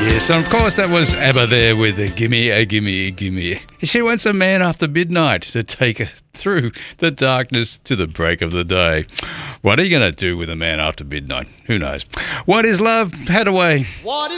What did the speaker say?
Yes, and of course that was ABBA there with a gimme, a gimme, a gimme. She wants a man after midnight to take her through the darkness to the break of the day. What are you going to do with a man after midnight? Who knows? What is love? Hadaway.